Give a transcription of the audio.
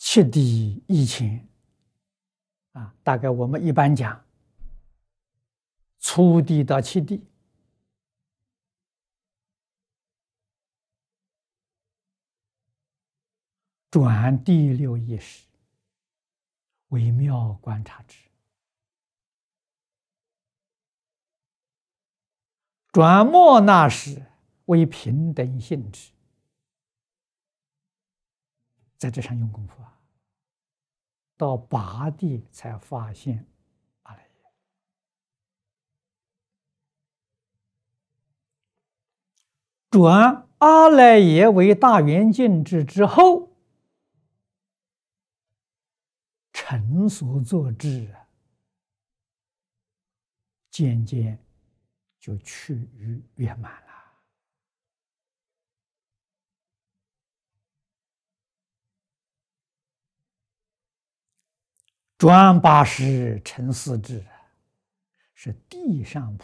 七地一前啊，大概我们一般讲，初地到七地，转第六意识，微妙观察之；转末那时，为平等性质。在这上用功夫啊，到八地才发现阿赖耶。转阿赖耶为大圆镜智之后，成所作智渐渐就趋于圆满了。转八识成四智，是地上